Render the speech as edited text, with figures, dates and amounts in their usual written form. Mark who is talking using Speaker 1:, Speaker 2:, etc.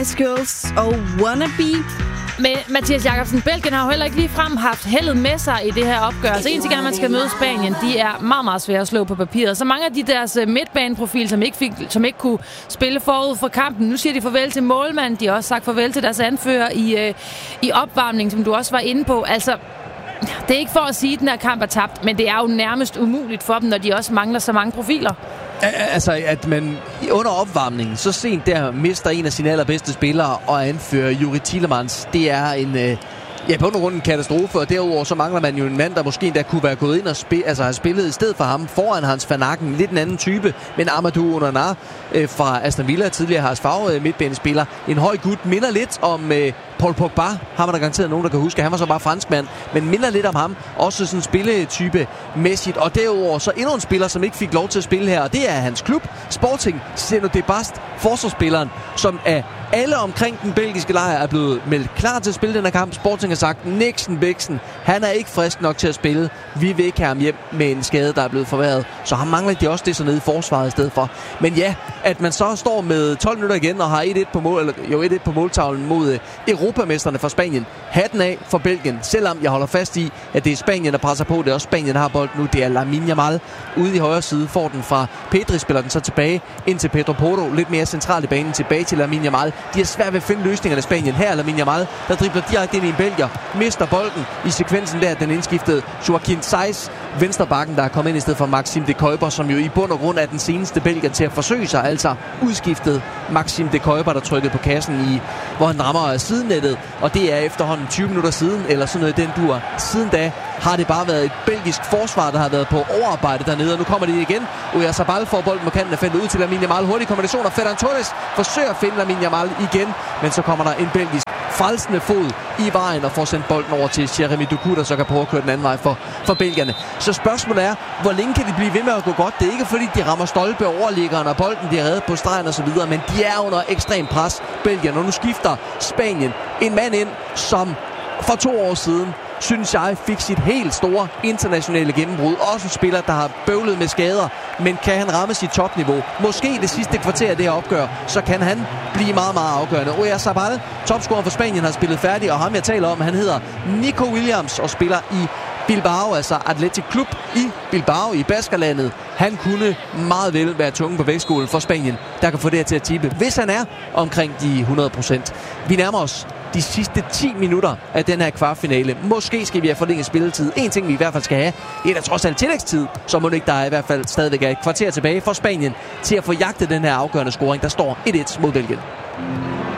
Speaker 1: Girls og Wannabe.
Speaker 2: Men Mathias Jakobsen, Belgien har jo heller ikke ligefrem haft heldet med sig i det her opgør. Så en til gang, man skal møde Spanien, de er meget, meget svære at slå på papiret. Så mange af de deres midtbaneprofil, som ikke kunne spille forud for kampen, nu siger de farvel til målmanden. De har også sagt farvel til deres anfører i opvarmning, som du også var inde på. Altså, det er ikke for at sige, at den her kamp er tabt, men det er jo nærmest umuligt for dem, når de også mangler så mange profiler.
Speaker 3: Altså, at man under opvarmningen så sent der mister en af sine allerbedste spillere og anfører Juri Tielemans, det er en... på en runde en katastrofe, og derudover så mangler man jo en mand, der måske endda kunne være gået ind og have spillet i stedet for ham foran Hans van Aken. Lidt en anden type, men Amadou Onana fra Aston Villa, tidligere Hans Favre midtbanespiller. En høj gut, minder lidt om Paul Pogba, har man der garanteret nogen, der kan huske. Han var så bare franskmand, men minder lidt om ham. Også sådan en spilletype mæssigt. Og derudover så endnu en spiller, som ikke fik lov til at spille her, og det er hans klub, Sporting Saint-Etienne, forsvarsspilleren, som er alle omkring den belgiske lejr er blevet meldt klar til at spille den her kamp. Sporting har sagt, Nixon Bixen, han er ikke frisk nok til at spille. Vi vil ikke have ham hjem med en skade, der er blevet forværret. Så han mangler de også det så nede i forsvaret i stedet for. Men ja, at man så står med 12 minutter igen og har 1-1 på mål, eller jo 1-1 på måltavlen mod europamesterne fra Spanien. Hatten af for Belgien, selvom jeg holder fast i, at det er Spanien, der presser på. Det er også Spanien, der har bold nu. Det er Lamine Yamal ude i højre side. Får den fra Pedri, spiller den så tilbage ind til Pedro Porro. Lidt mere centralt i banen, tilbage til Lamine Yamal. De har svært ved at finde løsningerne i Spanien. Her er Lamine Yamal, der dribler direkte ind i en belgier. Mister bolden i sekvensen der, den indskiftede Joaquin Saiz, venstrebakken, der er kommet ind i stedet for Maxime de Kuiper, som jo i bund og grund er den seneste belgier til at forsøge sig. Altså udskiftet Maxime de Kuiper, der trykkede på kassen hvor han rammer sidennettet. Og det er efterhånden 20 minutter siden, eller sådan noget i den dur. Siden da har det bare været et belgisk forsvar, der har været på overarbejde dernede. Og nu kommer det igen. Oyarzabal får bolden på kanten af feltet ud til Lamine Yamal. Hurtig kombination, og Ferran Torres forsøger at finde Lamine Yamal igen. Men så kommer der en belgisk frelsende fod i vejen og får sendt bolden over til Jeremy Doku, der så kan prøve at køre den anden vej for belgierne. Så spørgsmålet er, hvor længe kan de blive ved med at gå godt? Det er ikke fordi, de rammer stolpe overliggeren, og bolden bliver reddet på stregen og så videre, men de er under ekstrem pres, Belgien. Og nu skifter Spanien en mand ind, som for 2 år siden, synes jeg, fik sit helt store internationale gennembrud. Også en spiller, der har bøvlet med skader, men kan han ramme sit topniveau? Måske det sidste kvarter af det her opgør, så kan han blive meget, meget afgørende. Oyarzabal, topscorer for Spanien, har spillet færdig, og ham jeg taler om, han hedder Nico Williams og spiller i Bilbao, altså Athletic Club i Bilbao i Baskerlandet. Han kunne meget vel være tungen på vægtskålen for Spanien, der kan få det her til at tippe, hvis han er omkring de 100%. Vi nærmer os de sidste 10 minutter af den her kvartfinale. Måske skal vi have forlænget spilletid. En ting, vi i hvert fald skal have, det er da trods alt tillægstid, så må det ikke, der er i hvert fald stadigvæk et kvarter tilbage for Spanien til at få jagtet den her afgørende scoring. Der står 1-1 mod Belgien.